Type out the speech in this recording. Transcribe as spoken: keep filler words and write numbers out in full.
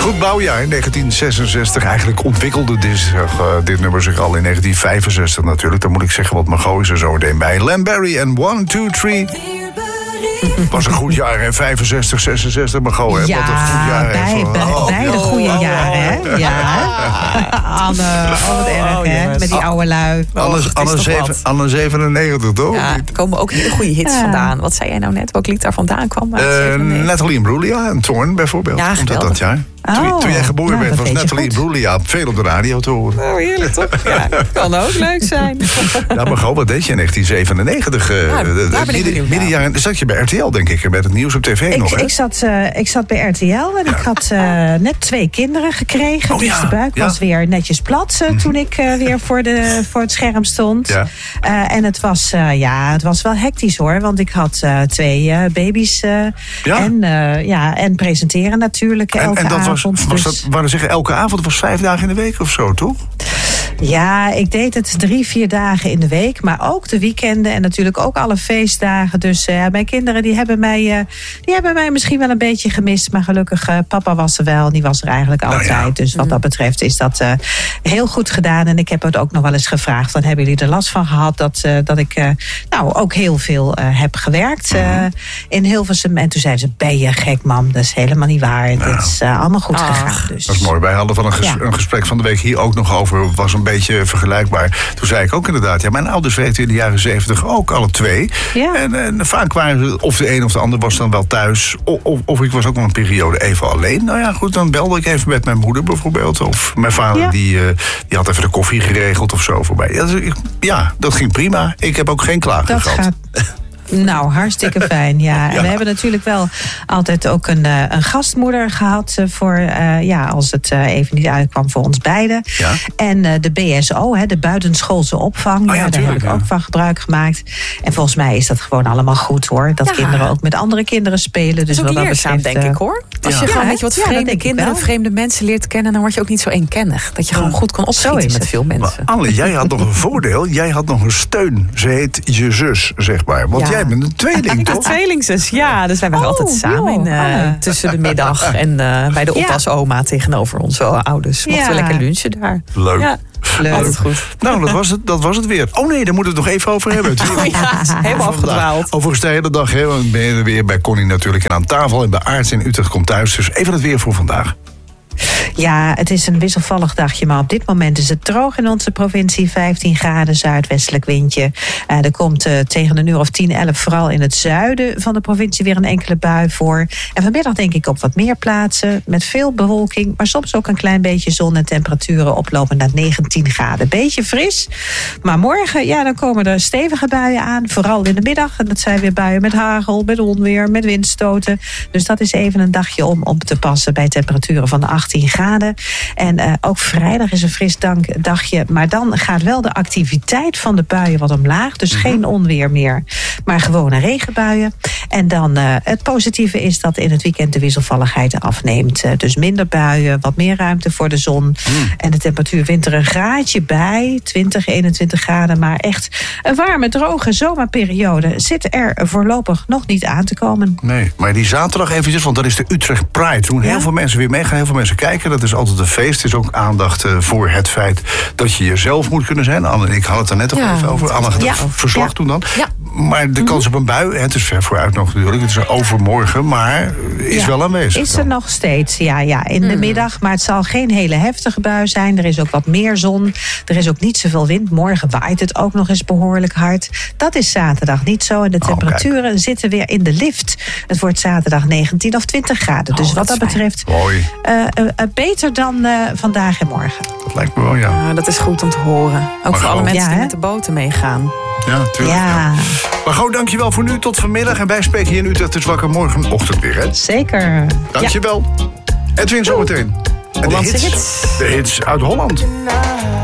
Goed bouwjaar, negentien zesenzestig. Eigenlijk ontwikkelde dit, uh, dit nummer zich al in negentien vijfenzestig natuurlijk. Dan moet ik zeggen wat Margot is er zo meteen bij. Len Barry en one two three. Was een goed jaar, hè? vijfenzestig, zesenzestig, Margot, hè? Ja, wat een goed jaar, hè? bij, bij, oh, beide oh, goede oh, jaren, hè? oh. Ja. Anne, oh wat erg, oh, hè? jongens. Met die oude lui. Anne, het is Anne, toch zeven, wat. Anne zevenennegentig, toch? Ja, er komen ook hele goede hits Ja. vandaan. Wat zei jij nou net? Welk lied daar vandaan kwam? uit Uh, zevenennegentig? Natalie Imbruglia en Thorn bijvoorbeeld. Ja, Komt uit geweldig. dat jaar. Toen, Oh, toen jij geboren nou, werd, dat was weet je Natalie goed. Imbruglia veel op de radio te horen. Oh, heerlijk toch? Ja, kan ook leuk zijn. Ja, maar gewoon, wat deed je in negentien zevenennegentig? Uh, Ja, de- de- daar ben ik benieuwd naar. middenjaren, zat je bij R T L, denk ik, met het nieuws op tv nog, Ik, hè? ik, zat, uh, ik zat bij R T L en ik had uh, net twee kinderen gekregen. Oh, dus ja, de buik ja. was weer netjes plat uh, toen ik uh, weer voor, de, voor het scherm stond. Ja. Uh, en het was, uh, ja, het was wel hectisch hoor. Want ik had uh, twee uh, baby's uh, Ja? en, uh, ja, en presenteren natuurlijk En, elke en dat was, avond. was dus- dat, wou zeggen, elke avond, het was vijf dagen in de week of zo, toch? Ja, ik deed het drie, vier dagen in de week. Maar ook de weekenden en natuurlijk ook alle feestdagen. Dus uh, mijn kinderen die hebben, mij, uh, die hebben mij misschien wel een beetje gemist. Maar gelukkig, uh, papa was er wel. Die was er eigenlijk Nou altijd. ja. Dus wat dat betreft is dat uh, heel goed gedaan. En ik heb het ook nog wel eens gevraagd. Van, hebben jullie er last van gehad dat, uh, dat ik uh, nou ook heel veel uh, heb gewerkt uh, in Hilversum. En toen zeiden ze, ben je gek mam? Dat is helemaal niet waar. Het is uh, allemaal goed Ach, gegaan. Dus. Dat is mooi. Wij hadden van een, ges- Ja. een gesprek van de week hier ook nog over. Was een beetje vergelijkbaar. Toen zei ik ook inderdaad, ja, mijn ouders werkten in de jaren zeventig ook alle twee. Ja. En, en vaak waren ze, of de een of de ander was dan wel thuis. Of, of, of ik was ook wel een periode even alleen. Nou ja, goed, dan belde ik even met mijn moeder bijvoorbeeld. Of mijn vader, Ja. die, uh, die had even de koffie geregeld of zo voorbij. Ja, dus ik- ja, dat ging prima. Ik heb ook geen klagen Dat gehad. gaat. Nou, hartstikke fijn, ja. En Ja. we hebben natuurlijk wel altijd ook een, uh, een gastmoeder gehad uh, voor, uh, ja, als het uh, even niet uitkwam voor ons beiden. Ja. En uh, de B S O, hè, de buitenschoolse opvang, ja, ja, daar tuurlijk, heb ik ja. ook van gebruik gemaakt. En volgens mij is dat gewoon allemaal goed, hoor. Dat Ja. kinderen ook met andere kinderen spelen. Dus Dat is ook wat dat leerzaam, betreft, denk uh, ik, hoor. Als Ja. je gewoon Ja, weet je wat ja, dat vreemde denk ik kinderen, wel. vreemde mensen leert kennen, dan word je ook niet zo eenkennig. Dat je gewoon goed kan Zo opschieten is met het. veel Maar mensen. Anne, jij had nog een voordeel. Jij had nog een steun. Ze heet je zus, zeg maar. Want Ja. jij bent een tweeling, Ik ben toch? tweelingzus, ja. Dus wij waren Oh, altijd samen in, joh, eh, Anne. tussen de middag. En uh, bij de Ja. oppasoma tegenover onze ouders. Mochten we Ja. lekker lunchen daar. Leuk. Ja, Leuk. altijd goed. Nou, dat was, het, dat was het weer. Oh nee, daar moeten we het nog even over hebben. Oh ja, het is helemaal afgedwaald. Overigens de hele dag hè, want ben je er weer bij Connie natuurlijk. En aan tafel en bij Aarts in Utrecht komt thuis. Dus even het weer voor vandaag. Ja, het is een wisselvallig dagje, maar op dit moment is het droog in onze provincie. vijftien graden, zuidwestelijk windje. Uh, er komt uh, tegen een uur of tien, elf vooral in het zuiden van de provincie weer een enkele bui voor. En vanmiddag denk ik op wat meer plaatsen met veel bewolking, maar soms ook een klein beetje zon en temperaturen oplopen naar negentien graden. Beetje fris, maar morgen, ja, dan komen er stevige buien aan, vooral in de middag. En dat zijn weer buien met hagel, met onweer, met windstoten. Dus dat is even een dagje om op te passen bij temperaturen van achttien graden. En uh, ook vrijdag is een fris dank, dagje. Maar dan gaat wel de activiteit van de buien wat omlaag. Dus Mm-hmm. geen onweer meer, maar gewone regenbuien. En dan uh, het positieve is dat in het weekend de wisselvalligheid afneemt. Uh, dus minder buien, wat meer ruimte voor de zon. Mm. En de temperatuur wint er een graadje bij. twintig, eenentwintig graden. Maar echt een warme, droge zomerperiode zit er voorlopig nog niet aan te komen. Nee, maar die zaterdag eventjes, want dat is de Utrecht Pride. Toen heel Ja. veel mensen weer meegaan, heel veel mensen kijken. Dat is altijd een feest. Het is ook aandacht uh, voor het feit dat je jezelf moet kunnen zijn. Anne en ik hadden het er net al Ja, even over. Anne had ja. een verslag Ja. toen dan. Ja. Maar de kans op een bui, het is ver vooruit nog natuurlijk. Het is overmorgen, maar is Ja, wel aanwezig. Is er nog steeds, ja, ja, in de middag. Maar het zal geen hele heftige bui zijn. Er is ook wat meer zon. Er is ook niet zoveel wind. Morgen waait het ook nog eens behoorlijk hard. Dat is zaterdag niet zo. En de Oh, temperaturen zitten weer in de lift. Het wordt zaterdag negentien of twintig graden. Dus Oh, wat dat dat is fijn. betreft Mooi, uh, uh, uh, beter dan uh, vandaag en morgen. dat lijkt me wel, ja. Ja, dat is goed om te horen. Ook voor alle gewoon- mensen Ja, die hè? met de boten meegaan. Ja, tuurlijk. Ja. Ja, Maar goed, dankjewel voor nu. Tot vanmiddag. En wij spreken hier in Utrecht dus wakker morgenochtend weer, hè? zeker. Dankjewel. Edwin zometeen. En de Hollandse hits, hits. de hits uit Holland.